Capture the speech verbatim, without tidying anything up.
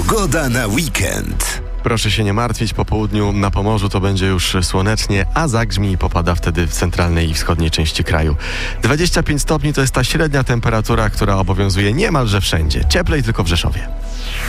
Pogoda na weekend. Proszę się nie martwić, po południu na Pomorzu to będzie już słonecznie, a zagrzmi i popada wtedy w centralnej i wschodniej części kraju. dwadzieścia pięć stopni to jest ta średnia temperatura, która obowiązuje niemalże wszędzie. Cieplej tylko w Rzeszowie.